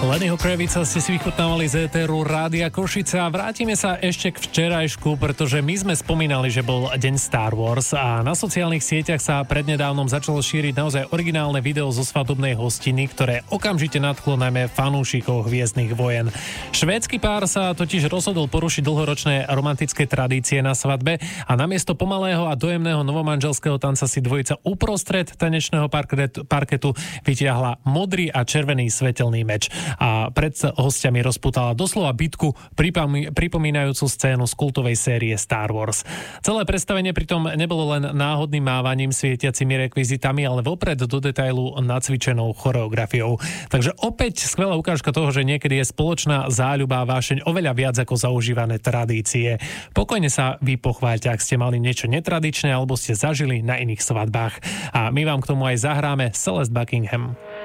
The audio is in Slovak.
Lennyho Kravica ste si vychutnávali z éteru Rádia Košice a vrátime sa ešte k včerajšku, pretože my sme spomínali, že bol deň Star Wars a na sociálnych sieťach sa prednedávnom začalo šíriť naozaj originálne video zo svadobnej hostiny, ktoré okamžite nadchlo najmä fanúšikov Hviezdnych vojen. Švédsky pár sa totiž rozhodol porušiť dlhoročné romantické tradície na svadbe a namiesto pomalého a dojemného novomanželského tanca si dvojica uprostred tanečného parketu vytiahla modrý a červený svetelný meč a pred hostiami rozputala doslova bitku pripomínajúcu scénu z kultovej série Star Wars. Celé predstavenie pritom nebolo len náhodným mávaním svietiacimi rekvizitami, ale vopred do detailu nacvičenou choreografiou. Takže opäť skvelá ukážka toho, že niekedy je spoločná záľuba a vášeň oveľa viac ako zaužívané tradície. Pokojne sa vy pochváľte, ak ste mali niečo netradičné alebo ste zažili na iných svadbách. A my vám k tomu aj zahráme Celeste Buckingham.